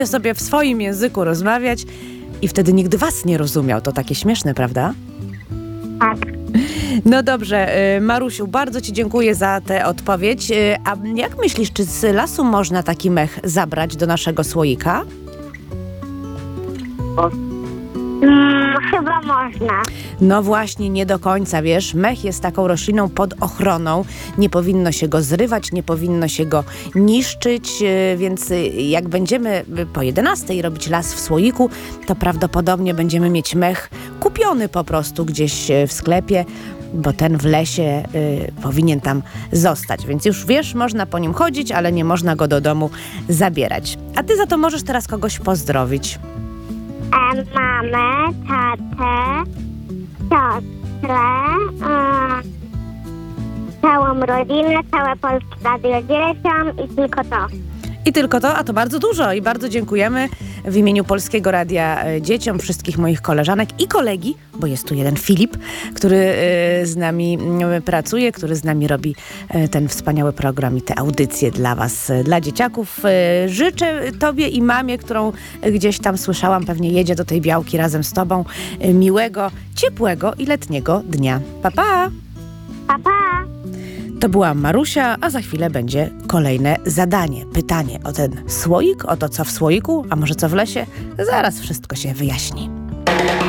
sobie w swoim języku rozmawiać i wtedy nikt was nie rozumiał. To takie śmieszne, prawda? Tak. No dobrze, Marusiu, bardzo ci dziękuję za tę odpowiedź. A jak myślisz, czy z lasu można taki mech zabrać do naszego słoika? Chyba można. No właśnie, nie do końca, wiesz. Mech jest taką rośliną pod ochroną. Nie powinno się go zrywać, nie powinno się go niszczyć, więc jak będziemy po 11 robić las w słoiku, to prawdopodobnie będziemy mieć mech kupiony po prostu gdzieś w sklepie, bo ten w lesie powinien tam zostać. Więc już wiesz, można po nim chodzić, ale nie można go do domu zabierać. A ty za to możesz teraz kogoś pozdrowić. Mamę, tatę, siostrę, całą rodzinę, całe Polskie Radio Dzieciom i tylko to. I tylko to, a to bardzo dużo i bardzo dziękujemy w imieniu Polskiego Radia Dzieciom, wszystkich moich koleżanek i kolegi, bo jest tu jeden Filip, który z nami pracuje, który z nami robi ten wspaniały program i te audycje dla was, dla dzieciaków. Życzę tobie i mamie, którą gdzieś tam słyszałam, pewnie jedzie do tej Białki razem z tobą, miłego, ciepłego i letniego dnia. Pa, pa! Pa, pa! To była Marusia, a za chwilę będzie kolejne zadanie. Pytanie o ten słoik, o to co w słoiku, a może co w lesie? Zaraz wszystko się wyjaśni.